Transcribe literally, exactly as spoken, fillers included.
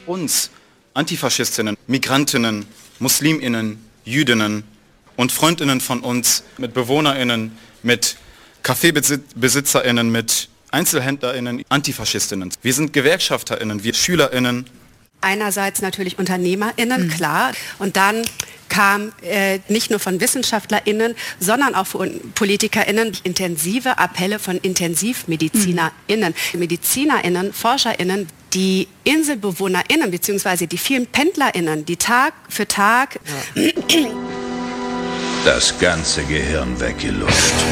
uns, Antifaschistinnen, Migrantinnen, Musliminnen, Jüdinnen und Freundinnen von uns, mit BewohnerInnen, mit KaffeebesitzerInnen, mit EinzelhändlerInnen, AntifaschistInnen. Wir sind GewerkschafterInnen, wir SchülerInnen. Einerseits natürlich UnternehmerInnen, mhm. klar. Und dann kam äh, nicht nur von WissenschaftlerInnen, sondern auch von PolitikerInnen intensive Appelle von IntensivmedizinerInnen, mhm. MedizinerInnen, ForscherInnen, die InselbewohnerInnen bzw. die vielen PendlerInnen, die Tag für Tag ja. das ganze Gehirn weggelutscht.